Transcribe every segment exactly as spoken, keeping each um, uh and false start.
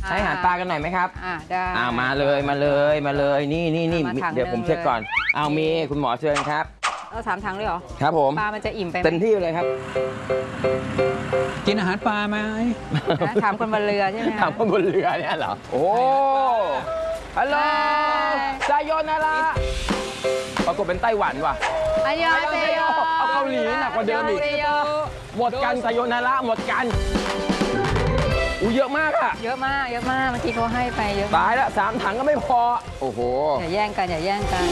ใช้อาหารปลากันหน่อยไหมครับอ่าได้อ่ามาเลยมาเลยมาเลยนี่นี่นี่เดี๋ยวผมเช็คก่อนเอามีคุณหมอเชิญครับเอาสามถังเลยเหรอครับผมปลามันจะอิ่มไปเต็มที่เลยครับกินอาหารปลาไหมถามคนบนเรือใช่ไหมถามคนบนเรือเนี่ยเหรอโอ้ฮัลโหลซายโยนาระปรากฏเป็นไต้หวันว่ะอันยองเซโยเอาเกาหลีหนักกว่าเดิมอีกหมดกันซายโยนาระหมดกันอู้เยอะมากอะเยอะมากเยอะมากเมื่อกี้เขาให้ไปเยอะตายแล้วสามถังก็ไม่พอโอ้โหอย่าแย่งกันอย่าแย่งกัน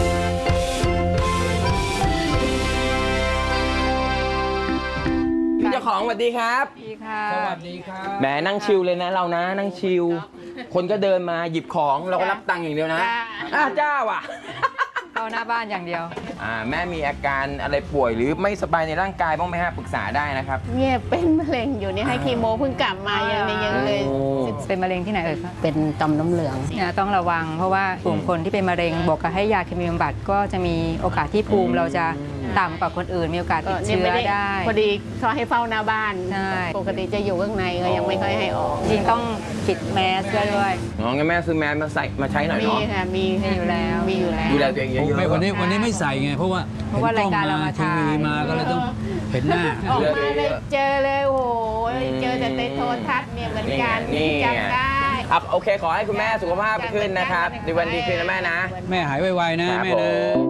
เจ้าของสวัสดีครับสวัสดีค่ะสวัสดีครับแหมนั่งชิลเลยนะเรานะนั่งชิลคนก็เดินมาหยิบของเราก็รับตังค์อย่างเดียวนะอ้าเจ้าอ่ะเข้าหน้าบ้านอย่างเดียวอ่าแม่มีอาการอะไรป่วยหรือไม่สบายในร่างกายบ้างไหมฮะปรึกษาได้นะครับเนี่ยเป็นมะเร็งอยู่เนี่ยให้คีโมเพิ่งกลับมายังยังเลยเป็นมะเร็งที่ไหนเอ่ยคะเป็นต่อมน้ำเหลืองเนี่ยต้องระวังเพราะว่ากลุ่มคนที่เป็นมะเร็งบอกกับให้ยาเคมีบำบัดก็จะมีโอกาสที่ภูมิเราจะต่ำกว่าคนอื่นมีโอกาสติดเชื้อได้พอดีเขาให้เฝ้าหน้าบ้านปกติจะอยู่ข้างในก็ยังไม่ค่อยให้ออกจริงต้องปิดแมสด้วยอ๋องั้นแม่ซื้อแมสมาใส่มาใช้หน่อยเนาะมีค่ะมีมีอยู่แล้วมีอยู่แล้วดูแลตัวเองเยอะๆไม่วันนี้วันนี้ไม่ใส่ไงเพราะว่าเพราะว่ารายการเรามาทีวีมาก็เลยต้องเห็นหน้าออกมาเลยเจอเลยโอ้โหเจอแต่ในโทรทัศน์เนี่ยเหมือนกันจำได้ครับโอเคขอให้คุณแม่สุขภาพขึ้นนะครับในวันดีขึ้นนะแม่นะแม่หายไวๆนะแม่นะ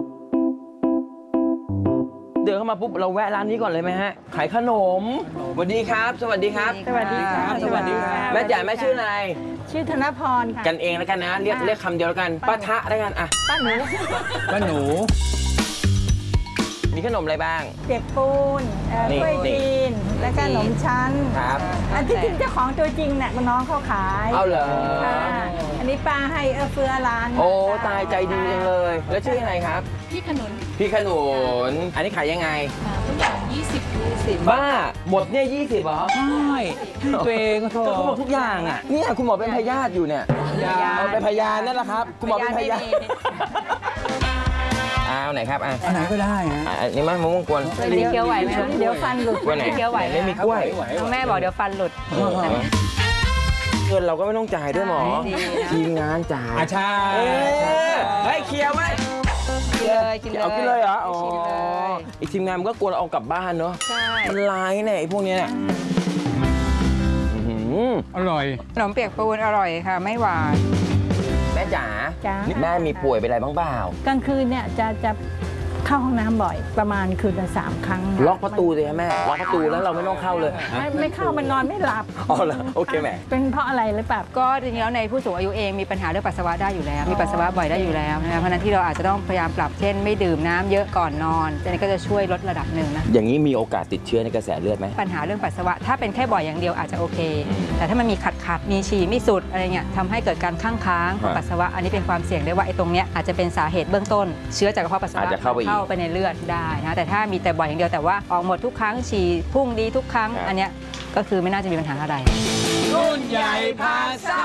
เดินเข้ามาปุ๊บเราแวะร้านนี้ก่อนเลยไหมฮะขายขนมสวัสดีครับสวัสดีครับสวัสดีครับสวัสดีครับแม่จ๋าแม่ชื่ออะไรชื่อธนพรค่ะกันเองแล้วกันนะเรียกเรียกคำเดียวแล้วกันป้าทะแล้วกันอ่ะป้าหนูป้าหนูมีขนมอะไรบ้างเปียกปูนกล้วยจีนแล้วก็ขนมชั้นครับอันที่จริงเจ้าของตัวจริงเนี่ยน้องเขาขายเอาเหรออันนี้ป้าให้เอื้อเฟื้อร้านโอ้ตายใจดีจังเลยแล้วชื่ออะไรครับพี่ขนุนพี่ขนุนอันนี้ขายยังไงทุกอย่างยี่สิบยี่สิบบ้าหมดเนี่ยยี่สิบเหรอใช่ตัวเองก็โทษเขาบอกทุกอย่างอ่ะเนี่ยคุณหมอเป็นพยาธิอยู่เนี่ยเอาเป็นพยานนั่นแหละครับคุณหมอเป็นพยาธิเอาไหนครับอ่ะอันไหนก็ได้ฮะอันนี้มันมะม่วงกวนเคี้ยวไหวไหมเดี๋ยวฟันหลุดกล้วยไหนเคี้ยวไหวไม่มีกล้วยแม่บอกเดี๋ยวฟันหลุดเงินเราก็ไม่ต้องจ่ายด้วยหมอทีมงานจ่ายใช่เฮ้ยเคี้ยวไหมเลยกินเลยเอากินเลยเหรออ๋ออีกทีมงานมันก็กลัวเราเอากลับบ้านเนาะใช่มันร้ายเนี่ยไอ้พวกนี้เนี่ยอร่อยขนมเปียกปูนอร่อยค่ะไม่หวานแม่จ๋าแม่มีป่วยเป็นอะไรบ้างเปล่ากลางคืนเนี่ยจะจะเข้าห้องน้ำบ่อยประมาณคืนละสามครั้งล็อกประตูเลยแม่ล็อกประตูแล้วเราไม่ต้องเข้าเลยไม่ไม่เข้ามันนอนไม่หลับอ๋อเหรอโอเคแม่เป็นเพราะอะไรหรือเปล่าก็จริงๆแล้วในผู้สูงอายุเองมีปัญหาเรื่องปัสสาวะได้อยู่แล้วมีปัสสาวะบ่อยได้อยู่แล้วนะเพราะนั้นที่เราอาจจะต้องพยายามปรับเช่นไม่ดื่มน้ำเยอะก่อนนอนอันนี้ก็จะช่วยลดระดับหนึ่งนะอย่างนี้มีโอกาสติดเชื้อในกระแสเลือดไหมปัญหาเรื่องปัสสาวะถ้าเป็นแค่บ่อยอย่างเดียวอาจจะโอเคแต่ถ้ามันมีขัดขัดมีฉี่ไม่สุดอะไรเงี้ยทำให้เกิดการข้างค้างของปัสสาวะอันนี้เป็นความเสี่ยงได้ว่าไอ้ตรงเนี้ยอาจจะเป็นสาเหตุเบื้องต้นเชื้อจากกระเพาะปัสสาวะเข้าไปในเลือดได้นะแต่ถ้ามีแต่บ่อยอย่างเดียวแต่ว่าออกหมดทุกครั้งฉี่พุ่งดีทุกครั้งอันเนี้ยก็คือไม่น่าจะมีปัญหาอะไรรุ่นใหญ่พาซ่า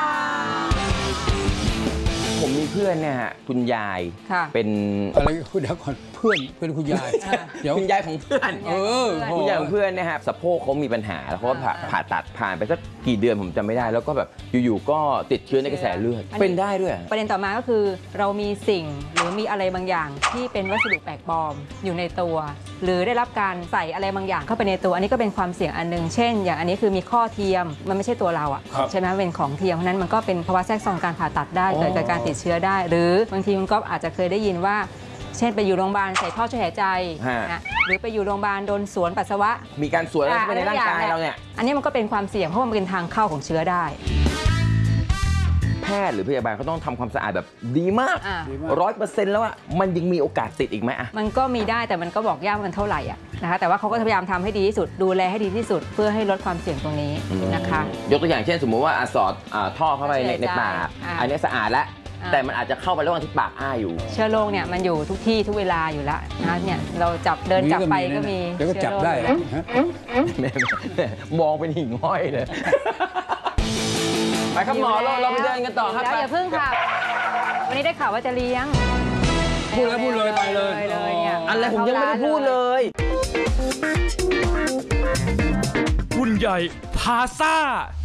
ผมมีเพื่อนเนี่ยฮะคุณยายเป็นอะไรคุณเดี๋ยวก่อนเพื่อนเป็นคุณยายเดี๋ยวคุณยายของเพื่อนเออคุณยายของเพื่อนเนี่ยครับสะโพกเขามีปัญหาแล้วเขาผ่าผ่าตัดผ่านไปสักกี่เดือนผมจำไม่ได้แล้วก็แบบอยู่ๆก็ติดเชื้อในกระแสเลือดเป็นได้ด้วยประเด็นต่อมาก็คือเรามีสิ่งหรือมีอะไรบางอย่างที่เป็นวัสดุแปลกปลอมอยู่ในตัวหรือได้รับการใส่อะไรบางอย่างเข้าไปในตัวอันนี้ก็เป็นความเสี่ยงอันนึงเช่นอย่างอันนี้คือมีข้อเทียมมันไม่ใช่ตัวเราอ่ะใช่ไหมเป็นของเทียมเพราะนั้นมันก็เป็นภาวะแทรกซ้อนการผ่าตัดได้เกิดจากการติดเชื้อได้หรือบางทีมันก็อาจจะเคยได้ยินว่าเช่นไปอยู่โรงพยาบาลใส่ท่อช่วยหายใจนะหรือไปอยู่โรงพยาบาลโดนสวนปัสสาวะมีการสวนอะไรไปในร่างกายเราเนี่ยอันนี้มันก็เป็นความเสี่ยงเพราะมันเป็นทางเข้าของเชื้อได้แพทย์หรือพยาบาลเขาต้องทำความสะอาดแบบดีมากร้อยเปอร์เซ็นต์แล้วอะมันยังมีโอกาสติดอีกไหมอะมันก็มีได้แต่มันก็บอกยากมันเท่าไหร่อะนะคะแต่ว่าเขาก็พยายามทำให้ดีที่สุดดูแลให้ดีที่สุดเพื่อให้ลดความเสี่ยงตรงนี้นะคะยกตัวอย่างเช่นสมมุติว่าสอดท่อเข้าไปในปากอันนี้สะอาดแล้วแต่มันอาจจะเข้าไประหว่างที่ปากอ้าอยู่เชื้อโรคเนี่ยมันอยู่ทุกที่ทุกเวลาอยู่แล้วนะเนี่ยเราจับเดินจับไปก็มีเดี๋ยวก็จับได้มองเป็นหิ่งห้อยเลยไปครับหมอเราเราไปเดินกันต่อครับอย่าเพิ่งค่ะวันนี้ได้ข่าวว่าจะเลี้ยงพูดแล้วพูดเลยไปเลยอะไรผมยังไม่ได้พูดเลยรุ่นใหญ่พาซ่า